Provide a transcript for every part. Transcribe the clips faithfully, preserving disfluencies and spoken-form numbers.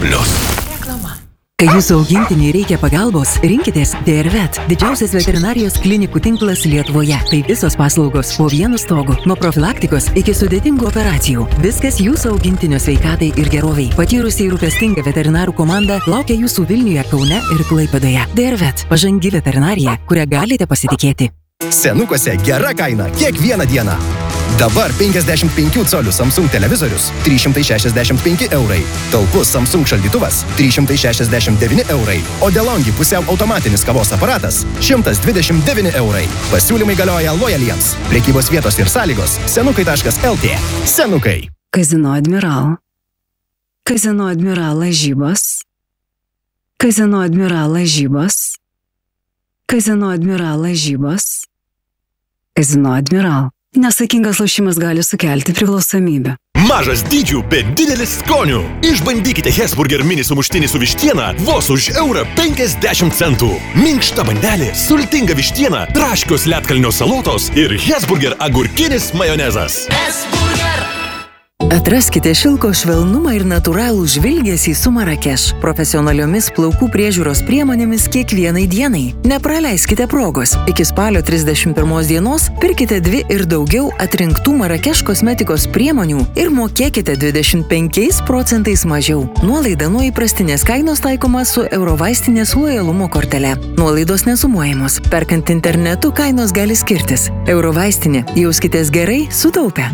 Plius. Kai jūsų augintiniui reikia pagalbos, rinkitės D R Vet, didžiausias veterinarijos klinikų tinklas Lietuvoje. Tai visos paslaugos po vienu stogu, nuo profilaktikos iki sudėtingų operacijų. Viskas jūsų augintinio sveikatai ir geroviai. Patyrusiai rūpestinga veterinarų komanda laukia jūsų Vilniuje, Kaune ir Klaipėdoje. D R Vet – pažangi veterinarija, kurią galite pasitikėti. Senukose gera kaina kiekvieną dieną. Dabar penkiasdešimt penkių colių Samsung televizorius – trys šimtai šešiasdešimt penki eurai. Talpus Samsung šaldytuvas – trys šimtai šešiasdešimt devyni eurai. O DeLonghi pusiau automatinis kavos aparatas – šimtas dvidešimt devyni eurai. Pasiūlymai galioja lojaliems. Prekybos vietos ir sąlygos – senukai taškas el tė. Senukai. Kazino Admiral. Kazino Admiral lažybos. Kazino Admiral lažybos. Kazino Admiral lažybos. Kazino Admiral. Nesaikingas lošimas gali sukelti priklausomybę. Mažas dydžių, bet didelis skonių. Išbandykite Hesburger mini sumuštinį su vištiena vos už eurą penkiasdešimt centų. Minkšta bandelė, sultinga vištiena, traškios ledkalnio salotos ir Hesburger agurkinis majonezas. Hesburger! Atraskite šilko švelnumą ir natūralų žvilgesį su Marakeš. Profesionaliomis plaukų priežiūros priemonėmis kiekvienai dienai. Nepraleiskite progos. Iki spalio trisdešimt pirmos dienos pirkite dvi ir daugiau atrinktų Marakeš kosmetikos priemonių ir mokėkite dvidešimt penkiais procentais mažiau. Nuolaida nuo įprastinės kainos taikoma su Eurovaistinės lojalumo kortele. Nuolaidos nesumuojamos. Perkant internetu kainos gali skirtis. Eurovaistinė. Jauskitės gerai, sutaupę.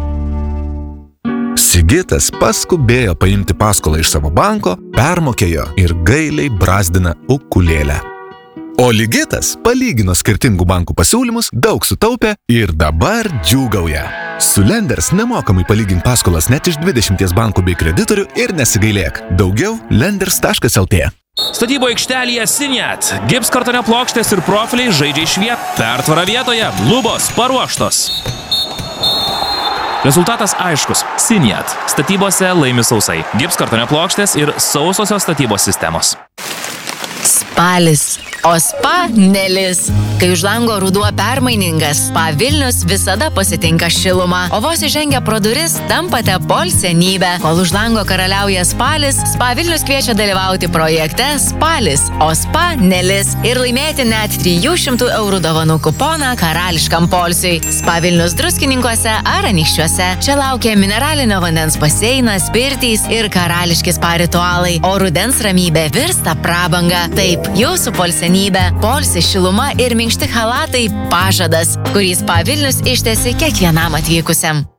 Sigitas paskubėjo paimti paskolą iš savo banko, permokėjo ir gailiai brazdina ukulėlę. O Ligitas palygino skirtingų bankų pasiūlymus, daug sutaupė ir dabar džiūgauja. Su Lenders nemokamai palygink paskolas net iš dvidešimties bankų bei kreditorių ir nesigailėk. Daugiau lenders taškas el tė. Statybo aikštelėje Siniat. Gipskartonio plokštės ir profiliai žaidžia išviet. Pertvara vietoje. Lubos paruoštos. Rezultatas aiškus. Siniat. Statybose laimi sausai. Gipskartonio plokštės ir sausosios statybos sistemos. Spalis. O spa nelis. Kai už lango ruduo permainingas, Spa Vilnius visada pasitinka šilumą. O vos įžengę pro duris, tampate polsenybę. Kol už lango karaliauja spalis, Spa Vilnius kviečia dalyvauti projekte Spalis. O spa nelis. Ir laimėti net trijų šimtų eurų dovanų kuponą karališkam polsiui. Spa Vilnius Druskininkuose ar Anykščiuose. Čia laukia mineralinio vandens baseinas, pirtys ir karališki spa ritualai. O rudens ramybė virsta prabanga. Taip, jūsų polsenybė, polsi šiluma ir minkšti halatai pažadas, kurį Spa Vilnius ištesi kiekvienam atvykusiam.